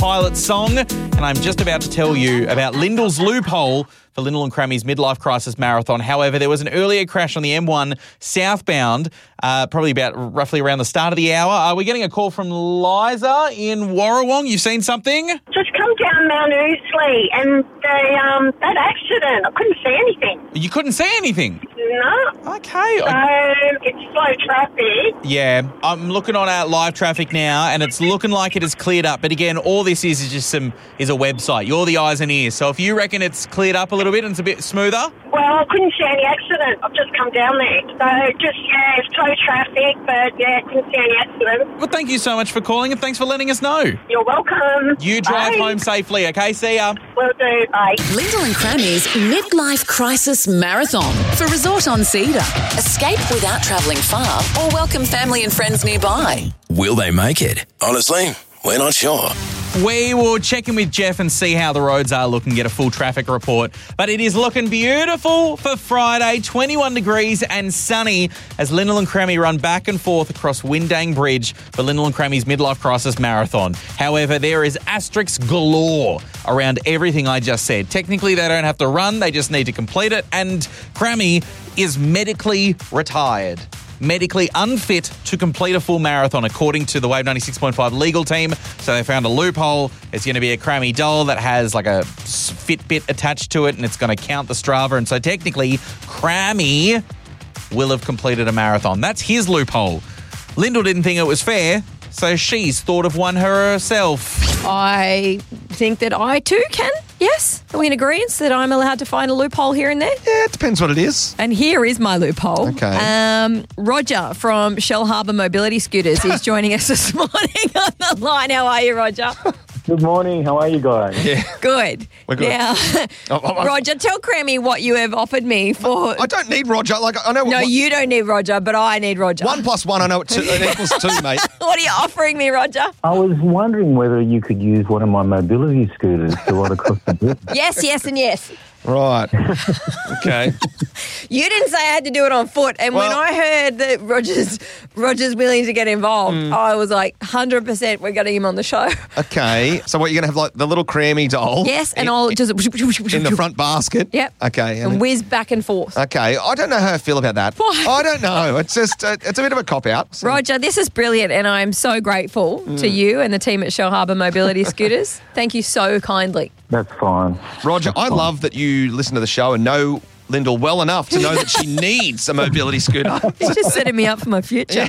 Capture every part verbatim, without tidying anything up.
Pilot song, and I'm just about to tell you about Lyndall's loophole for Lyndall and Crammy's Midlife Crisis Marathon. However, there was an earlier crash on the M one southbound, uh, probably about roughly around the start of the hour. Uh, we're getting a call from Liza in Warrawong. You've seen something? Just come down Mount Ousley and they, um, that accident, I couldn't see anything. You couldn't see anything? No. Okay. So I- it's slow traffic. Yeah, I'm looking on our live traffic now, and it's looking like it is cleared up. But again, all this is is just some is a website. You're the eyes and ears. So if you reckon it's cleared up a little bit and it's a bit smoother, Well, I couldn't see any accident. I've just come down there. So just, yeah, it's slow traffic, but yeah, couldn't see any accident. well, thank you so much for calling and thanks for letting us know. You're welcome. You drive Bye. home safely. Okay, see ya. Will do. Bye. Lyndall and Crammy's Midlife Crisis Marathon for Resort on Cedar. Escape without travelling far or welcome family and friends nearby. Will they make it? Honestly, we're not sure. We will check in with Jeff and see how the roads are looking, get a full traffic report. But it is looking beautiful for Friday, twenty-one degrees and sunny as Lyndall and Crammy run back and forth across Windang Bridge for Lyndall and Crammy's Midlife Crisis Marathon. However, there is asterisks galore around everything I just said. Technically, they don't have to run, they just need to complete it. And Crammy is medically retired. Medically unfit to complete a full marathon, according to the Wave ninety-six point five legal team. So they found a loophole. It's going to be a Crammy doll that has like a Fitbit attached to it, and it's going to count the Strava. And so technically, Crammy will have completed a marathon. That's his loophole. Lyndall didn't think it was fair, so she's thought of one herself. I think that I too can. Yes, are we in agreement that I'm allowed to find a loophole here and there? Yeah, it depends what it is. And here is my loophole. Okay. Um, Roger from Shell Harbour Mobility Scooters is joining us this morning on the line. How are you, Roger? Good morning. How are you guys? Yeah. Good. We're good. Now, I- I- Roger, tell Crammy what you have offered me for... I don't need Roger. Like I know. no, what, you don't need Roger, but I need Roger. One plus one. I know it, two, it equals two, mate. What are you offering me, Roger? I was wondering whether you could use one of my mobility scooters to ride across the bridge. Yes, yes, and yes. Right. Okay. You didn't say I had to do it on foot, and when Well- I heard that Roger's Roger's willing to get involved, Mm. I was like, one hundred percent we're getting him on the show. Okay. So what, you're going to have like the little Crammy doll? Yes, and in, I'll just... in the front basket? Yep. Okay. And whiz back and forth. Okay. I don't know how I feel about that. Why? I don't know. It's just, uh, it's a bit of a cop-out. So. Roger, this is brilliant, and I'm so grateful Mm. to you and the team at Shell Harbour Mobility Scooters. Thank you so kindly. That's fine. Roger, I love that you listen to the show and know Lyndall well enough to know that she needs a mobility scooter. It's just setting me up for my future.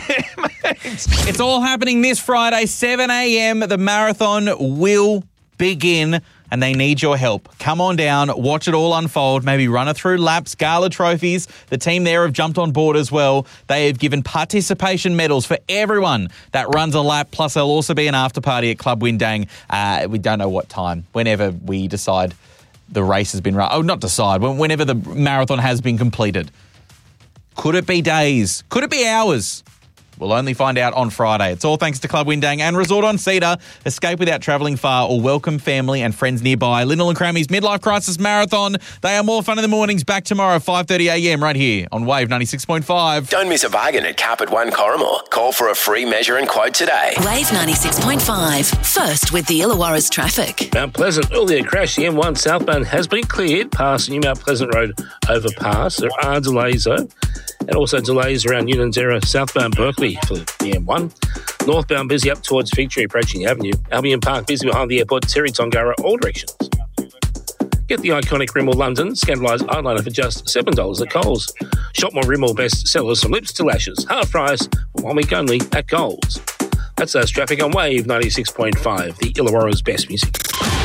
It's all happening this Friday, seven a.m. The marathon will begin, and they need your help. Come on down, watch it all unfold, maybe run it through laps, gala trophies. The team there have jumped on board as well. They have given participation medals for everyone that runs a lap, plus there'll also be an after party at Club Windang. Uh, we don't know what time, whenever we decide the race has been run. Oh, not decide, whenever the marathon has been completed. Could it be days? Could it be hours? We'll only find out on Friday. It's all thanks to Club Windang and Resort on Cedar. Escape without travelling far or welcome family and friends nearby. Lyndall and Crammy's Midlife Crisis Marathon. They are more fun in the mornings. Back tomorrow, five thirty a.m. right here on Wave ninety-six point five. Don't miss a bargain at Carpet One Corrimore. Call for a free measure and quote today. Wave ninety-six point five. First with the Illawarra's traffic. Mount Pleasant, earlier crash, the M one southbound has been cleared past the New Mount Pleasant Road overpass. There are delays though, and also delays around Newlands Era southbound Berkeley for the M one. Northbound busy up towards Victory approaching the avenue. Albion Park busy behind the airport. Terry Tongara all directions. Get the iconic Rimmel London scandalised eyeliner for just seven dollars at Coles. Shop more Rimmel best sellers from lips to lashes. Half price for one week only at Coles. That's us traffic on Wave ninety-six point five, the Illawarra's best music.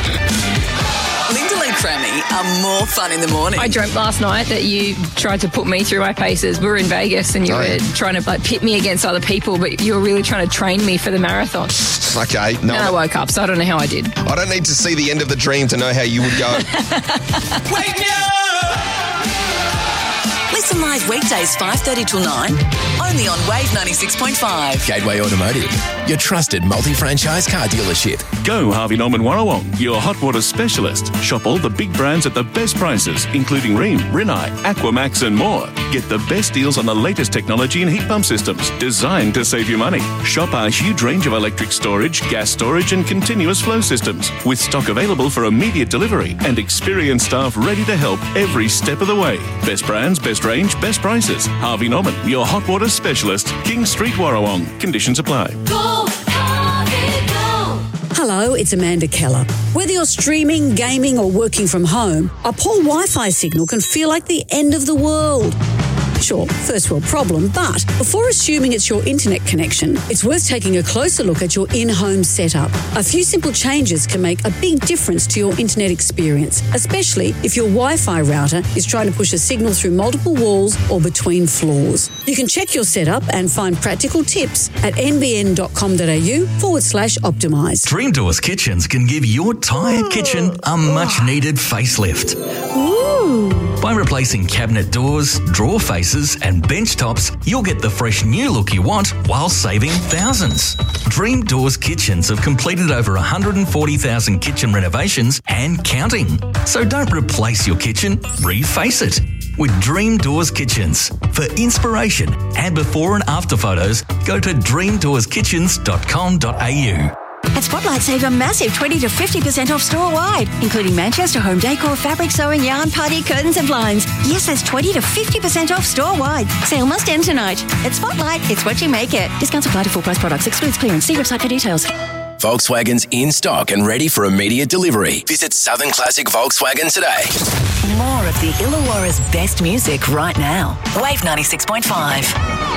Lyndall and Crammy are more fun in the morning. I dreamt last night that you tried to put me through my paces. We were in Vegas and you Oh, were yeah. trying to like pit me against other people, but you were really trying to train me for the marathon. Okay. No. And I woke up, so I don't know how I did. I don't need to see the end of the dream to know how you would go. Wake me up! Listen live weekdays five thirty till nine, only on Wave ninety-six point five. Gateway Automotive, your trusted multi-franchise car dealership. Go Harvey Norman Warrawong, your hot water specialist. Shop all the big brands at the best prices, including Rheem, Rinnai, Aquamax and more. Get the best deals on the latest technology and heat pump systems designed to save you money. Shop our huge range of electric storage, gas storage and continuous flow systems with stock available for immediate delivery and experienced staff ready to help every step of the way. Best brands, best range, best prices. Harvey Norman, your hot water specialist. King Street, Warrawong. Conditions apply. Go, Harvey, go. Hello, it's Amanda Keller. Whether you're streaming, gaming or working from home, a poor Wi-Fi signal can feel like the end of the world. Sure, first world problem, but before assuming it's your internet connection, it's worth taking a closer look at your in-home setup. A few simple changes can make a big difference to your internet experience, especially if your Wi-Fi router is trying to push a signal through multiple walls or between floors. You can check your setup and find practical tips at nbn.com.au forward slash optimise. Dream Doors Kitchens can give your tired kitchen a much-needed facelift. Ooh. By replacing cabinet doors, drawer faces and bench tops, you'll get the fresh new look you want while saving thousands. Dream Doors Kitchens have completed over one hundred forty thousand kitchen renovations and counting. So don't replace your kitchen, reface it with Dream Doors Kitchens. For inspiration and before and after photos, go to dream doors kitchens dot com dot a u. At Spotlight, save a massive twenty to fifty percent off store-wide, including Manchester home decor, fabric sewing, yarn, party, curtains and blinds. Yes, that's twenty to fifty percent off store-wide. Sale must end tonight. At Spotlight, it's what you make it. Discounts apply to full-price products. Excludes clearance. See website for details. Volkswagen's in stock and ready for immediate delivery. Visit Southern Classic Volkswagen today. More of the Illawarra's best music right now. Wave ninety-six point five.